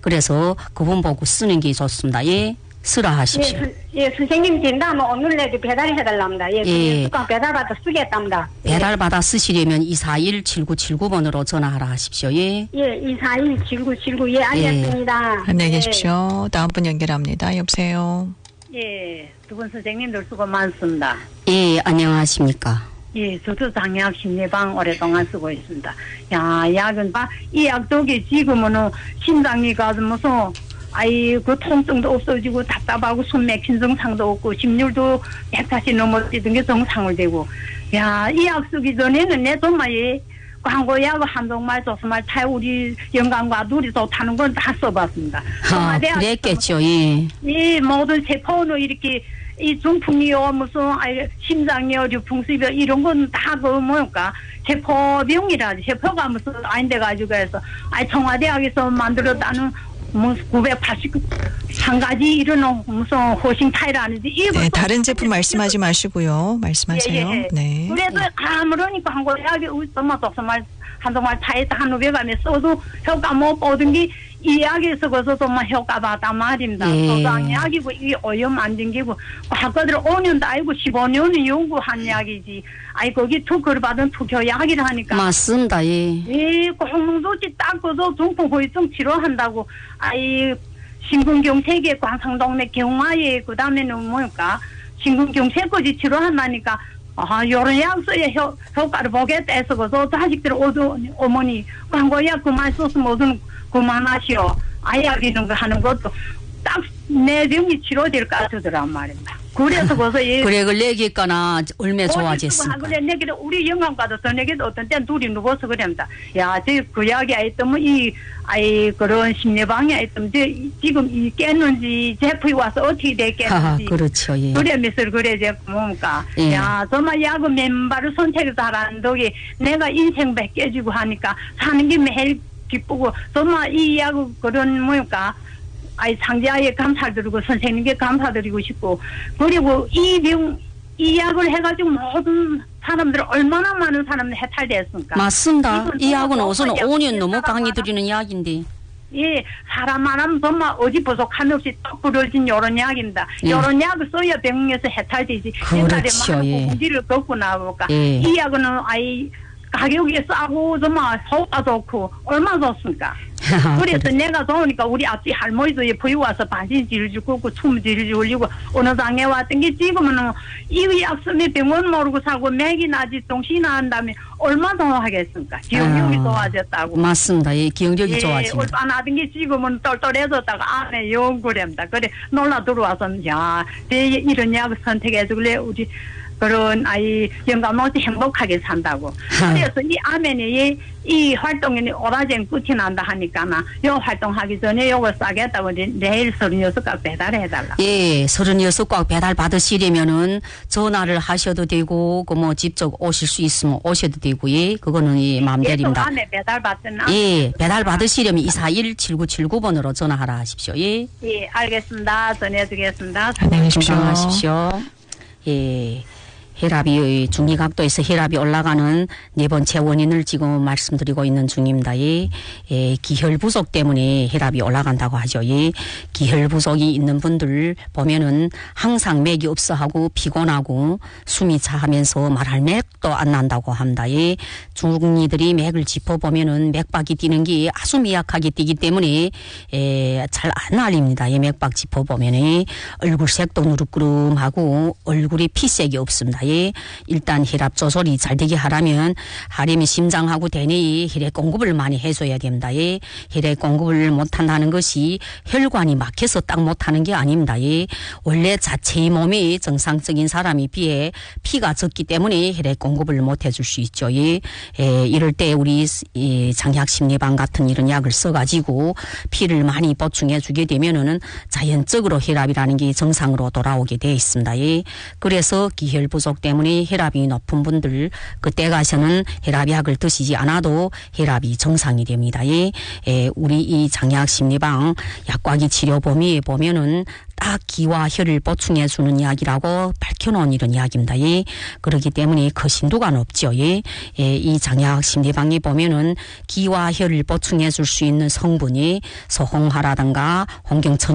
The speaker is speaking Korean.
그래서 그분 보고 쓰는 게 좋습니다. 예. 쓰라 하십시오. 예, 선생님 진단 오늘 내도 배달해달랍니다. 예, 뚜껑 배달받아 쓰겠답니다. 배달받아 쓰시려면 241-7979번으로 전화하라 하십시오. 예. 예, 241-7979. 예, 알겠습니다. 안녕히 계십시오. 다음 분 연결합니다. 여보세요. 예, 두 분 선생님들 수고 많습니다. 예, 안녕하십니까. 예, 저도 장약 심리방 오랫동안 쓰고 있습니다. 야, 약은 이 약독이 지금은 심장이 가서 무슨 그 통증도 없어지고 답답하고 숨 막힌 증상도 없고 심률도 140 넘어지던 게 정상을 되고 야, 이 약 쓰기 전에는 내 정말 광고약 한동말 조스말 타 우리 영감과 둘이 좋다는 건 다 써봤습니다. 그랬겠죠. 예. 이 모든 세포는 이렇게 이 중풍이요 무슨 심장이요 유풍수병 이런 건 다 그 뭐랄까 세포병이라지 세포가 무슨 아닌데 가지고 해서 청와대학에서 만들었다는 뭐 981가지 이런 무슨 호싱타이라는지 네, 다른 제품 말씀하지 마시고요. 말씀하세요. 예. 네. 그래도 아무러니 광고약이 정말 정말 한동안 차에서 한우백안에 써도 효과 못 보던 게 이 약에 쓰고서 정말 효과 봤단 말입니다. 소장약이고 이 오염 안 생기고 과거들 5년도 아니고 15년을 연구한 약이지. 거기 특허를 받은 특효약이라 하니까. 맞습니다. 예. 공동조치 닦고도 중풍 후유증 치료한다고. 심근경색에 광상동맥 경화에 그다음에는 뭘까 심근경색까지 치료한다니까. 요런 약 써야 효과를 보겠다 해서 그래서 자식들 어머니 광고약 그만 썼으면 무슨 그만하시오. 약 이런 거 하는 것도 딱 내 병이 치료될 것 같더란 말입니다. 그래서 그래서 그래 그 내기가나 얼마나 좋아졌습니까? 그래 내기도 우리 영감과도 저 내기도 어떤 때는 둘이 누워서 그럽니다. 야, 그 약이 있다면 그런 심리방이 있다면 지금 이 깼는지 제품이 와서 어떻게 됐겠는지. 그렇죠. 예. 그러면서 그래야 뭡니까? 예. 야, 정말 약은 맨발을 선택을 잘하는 덕에 내가 인생 뺏겨지고 하니까 사는 게 매일 기쁘고 정말 이 약은 그런 뭡니까? 상자에 감사드리고 선생님께 감사드리고 싶고 그리고 이 약을 해가지고 모든 사람들 얼마나 많은 사람들 해탈됐습니까? 맞습니다. 이 약은 우선 5년 넘어 강의 드리는 약인데. 예, 사람 말하면 정말 어디 부족함이 없이 떡 부러진 요런 약입니다. 요런 약을 써야 병에서 해탈되지. 그렇죠. 옛날에 예. 공지를 걷고 나볼까. 예. 이 약은 가격이 싸고 정말 효과 좋고 얼마나 좋습니까? 그래서 내가 좋으니까 우리 앞뒤 할머니도 부유 와서 반신 질주고 춤 질주고 어느 장에 왔던 게 지금은 이 약 쓰면 병원 모르고 사고 맥이 나지 정신이 나간다면 얼마나 하겠습니까? 기억력이 좋아졌다고. 맞습니다. 예, 기억력이 좋아집니다. 얼마나던 게 지금은 똘똘해졌다가 안에 연구랍니다. 그래 놀라 들어와서 야, 이런 약을 선택해서 그래 우리 그런 영감없이 행복하게 산다고. 그래서 이 아멘이 이 활동이 오라젠 끝이 난다 하니까나 요 활동하기 전에 요거 싸겠다고 내일 36각 배달해달라. 예, 36각 배달 받으시려면은 전화를 하셔도 되고 그 뭐 직접 오실 수 있으면 오셔도 되고 예, 그거는 예, 마음대로입니다. 안에 배달 받잖아. 예, 배달 받으시려면 241-7979번으로 전화하라 하십시오. 예. 예, 알겠습니다. 전해드리겠습니다. 안녕히 계십시오. 건강하십시오. 예. 혈압이 중위각도에서 혈압이 올라가는 네 번째 원인을 지금 말씀드리고 있는 중입니다. 예. 기혈 부족 때문에 혈압이 올라간다고 하죠. 예. 기혈 부족이 있는 분들 보면은 항상 맥이 없어 하고 피곤하고 숨이 차하면서 말할 맥도 안 난다고 합니다. 예. 중이들이 맥을 짚어보면은 맥박이 뛰는 게 아주 미약하게 뛰기 때문에 잘 안 알립니다. 예. 맥박 짚어보면은 얼굴색도 누르끄름하고 얼굴에 피색이 없습니다. 예. 일단 혈압 조절이 잘 되게 하려면 심장하고 대뇌에 혈액 공급을 많이 해줘야 됩니다. 예. 혈액 공급을 못한다는 것이 혈관이 막혀서 딱 못하는 게 아닙니다. 예. 원래 자체의 몸이 정상적인 사람에 비해 피가 적기 때문에 혈액 공급을 못 해줄 수 있죠. 예. 이럴 때 우리 장약심리방 같은 이런 약을 써가지고 피를 많이 보충해 주게 되면은 자연적으로 혈압이라는 게 정상으로 돌아오게 되어 있습니다. 예. 그래서 기혈 부족 부족 때문에 혈압이 높은 분들 그때 가서는 혈압약을 드시지 않아도 혈압이 정상이 됩니다. 우리 이 장약 심리방 약과기 치료 범위에 보면은 딱 기와 혈을 보충해 주는 약이라고 밝혀놓은 이런 약입니다. 그렇기 때문에 그 심도가 높죠. 이 장약 심리방에 보면은 기와 혈을 보충해 줄 수 있는 성분이 소홍화라든가 홍경천